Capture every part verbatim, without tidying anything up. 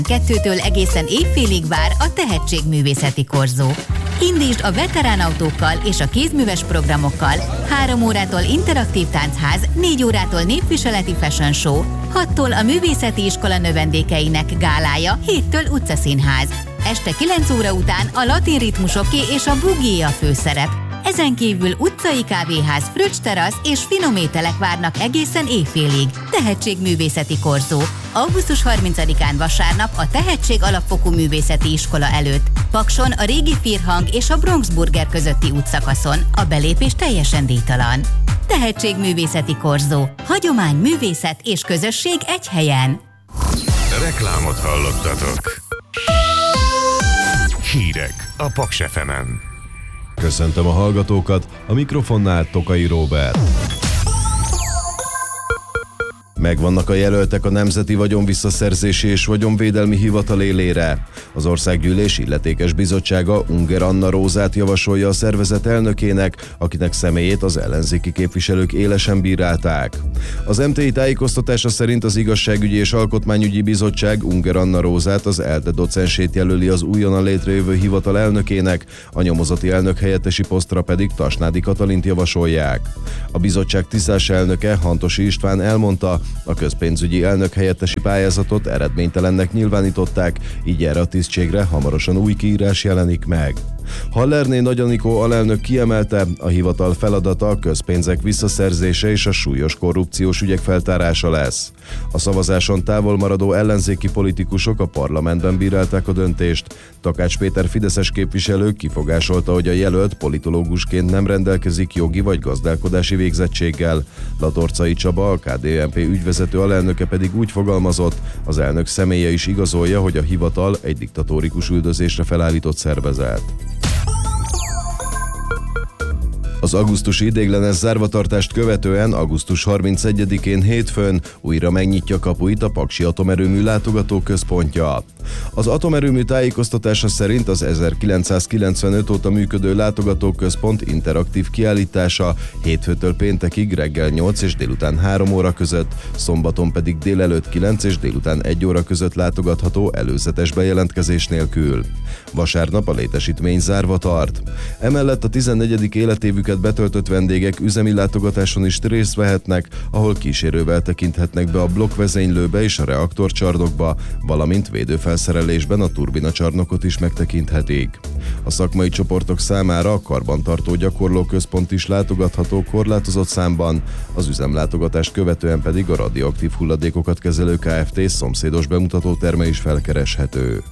Kettőtől egészen évfélig vár a Tehetségművészeti Korzó. Indítsd a veterán autókkal és a kézműves programokkal, három órától interaktív táncház, négy órától népviseleti fashion show, hattól a művészeti iskola növendékeinek gálája, héttől utcaszínház. Este kilenc óra után a latin ritmusoké és a bugié a főszerep. Ezen kívül utcai kávéház, fröccsterasz és finom ételek várnak egészen éjfélig. Tehetségművészeti Korzó. augusztus harmincadikán vasárnap a Tehetség Alapfokú Művészeti Iskola előtt. Pakson a régi Firhang és a Bronx Burger közötti útszakaszon. A belépés teljesen díjtalan. Tehetségművészeti Korzó. Hagyomány, művészet és közösség egy helyen. Reklámot hallottatok. Hírek a Paks ef emen. Köszöntöm a hallgatókat, a mikrofonnál Tokai Róbert. Megvannak a jelöltek a Nemzeti Vagyonvisszaszerzési és Vagyonvédelmi Hivatal élére. Az Országgyűlés illetékes bizottsága Unger Anna Rózát javasolja a szervezet elnökének, akinek személyét az ellenzéki képviselők élesen bírálták. Az em té i tájékoztatása szerint az Igazságügyi és Alkotmányügyi Bizottság Unger Anna Rózát, az ELTE docensét jelöli az újonnan létrejövő hivatal elnökének, a nyomozati elnök helyettesi posztra pedig Tasnádi Katalint javasolják. A bizottság tisztás elnöke, Hantosi István elmondta, a közpénzügyi elnök helyettesi pályázatot eredménytelennek nyilvánították, így erre a tisztségre hamarosan új kiírás jelenik meg. Hallerné Nagy Anikó alelnök kiemelte, a hivatal feladata a közpénzek visszaszerzése és a súlyos korrupciós ügyek feltárása lesz. A szavazáson távol maradó ellenzéki politikusok a parlamentben bírálták a döntést. Takács Péter fideszes képviselő kifogásolta, hogy a jelölt politológusként nem rendelkezik jogi vagy gazdálkodási végzettséggel. Latorcai Csaba, a ká dé en pé ügyvezető alelnöke pedig úgy fogalmazott, az elnök személye is igazolja, hogy a hivatal egy diktatórikus üldözésre felállított szervezet. Az augusztusi ideiglenes zárvatartást követően augusztus harmincegyedikén hétfőn újra megnyitja kapuit a Paksi Atomerőmű látogatóközpontja. Az atomerőmű tájékoztatása szerint az ezerkilencszázkilencvenöt óta működő látogatóközpont interaktív kiállítása hétfőtől péntekig reggel nyolc és délután három óra között, szombaton pedig délelőtt kilenc és délután egy óra között látogatható előzetes bejelentkezés nélkül. Vasárnap a létesítmény zárva tart. Emellett a tizennegyedik életévüket betöltött vendégek üzemi látogatáson is részt vehetnek, ahol kísérővel tekinthetnek be a blokkvezénylőbe és a reaktorcsarnokba, valamint védőfelszerelésben a turbinacsarnokot is megtekinthetik. A szakmai csoportok számára a karbantartó gyakorlóközpont is látogatható korlátozott számban, az üzemlátogatást követően pedig a radioaktív hulladékokat kezelő Kft. Szomszédos bemutatóterme is felkereshető.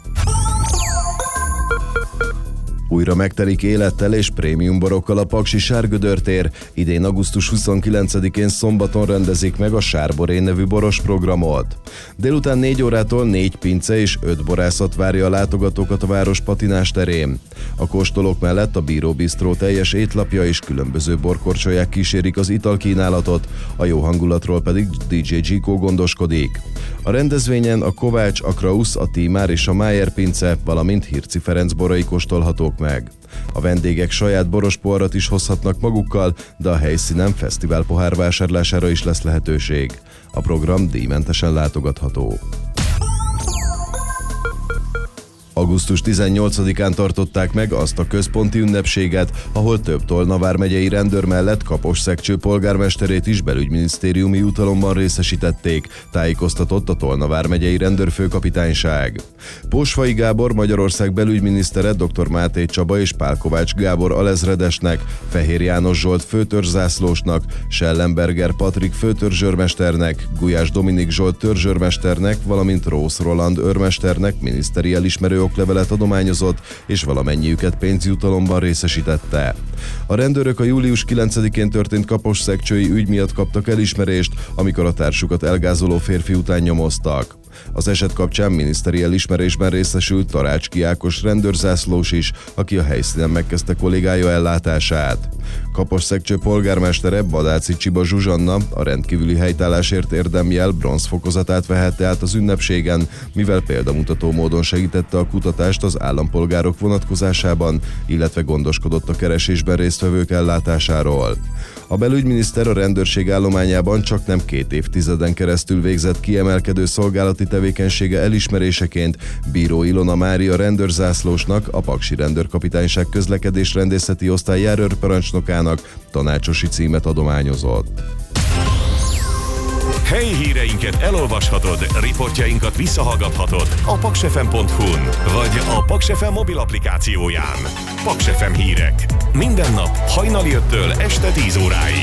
Újra megtelik élettel és prémium borokkal a paksi Sárgödör-tér. Idén augusztus huszonkilencedikén szombaton rendezik meg a Sárboré nevű boros programot. Délután négy órától négy pince és öt borászat várja a látogatókat a város patinás terén. A kóstolók mellett a Bíró Bistró teljes étlapja és különböző borkorcsolyák kísérik az italkínálatot, a jó hangulatról pedig dé dzsé Gikó gondoskodik. A rendezvényen a Kovács, a Krausz, a Tímár és a Májer pince, valamint Hirci Ferenc borai kóstolhatók meg. A vendégek saját boros poharat is hozhatnak magukkal, de a helyszínen fesztivál pohár vásárlására is lesz lehetőség. A program díjmentesen látogatható. augusztus tizennyolcadikán tartották meg azt a központi ünnepséget, ahol több Tolna vármegyei rendőr mellett Kaposszegcső polgármesterét is belügyminisztériumi jutalomban részesítették, tájékoztatott a Tolna vármegyei rendőrfőkapitányság. Pósfai Gábor Magyarország belügyminisztere dr. Máté Csaba és Pál Kovács Gábor alezredesnek, Fehér János Zsolt főtörzsászlósnak, Schellenberger Patrik főtörzsőrmesternek, Gulyás Dominik Zsolt törzsőrmesternek, valamint Rósz Roland őrmesternek miniszteri elismerő oklevelet adományozott, és valamennyiüket pénzjutalomban részesítette. A rendőrök a július kilencedikén történt kaposszegcsői ügy miatt kaptak elismerést, amikor a társukat elgázoló férfi után nyomoztak. Az eset kapcsán miniszteri elismerésben részesült Tarácski Ákos rendőrzászlós is, aki a helyszínen megkezdte kollégája ellátását. Kaposszegcső polgármestere Badáci Csiba Zsuzsanna a rendkívüli helytállásért érdemjel bronzfokozatát vehette át az ünnepségen, mivel példamutató módon segítette a kutatást az állampolgárok vonatkozásában, illetve gondoskodott a keresésben résztvevők ellátásáról. A belügyminiszter a rendőrség állományában csak nem két évtizeden keresztül végzett kiemelkedő szolgálati tevékenysége elismeréseként Bíró Ilona Mária rendőrzászlósnak, a Paksi Rendőrkapitányság közlekedésrendészeti osztály járőrparancsnokának tanácsosi címet adományozott. Helyi híreinket elolvashatod, riportjainkat visszahallgathatod a paksefem pont hu-n vagy a Paks ef em mobil applikációján. Paks ef em hírek. Minden nap hajnali öttől este tíz óráig.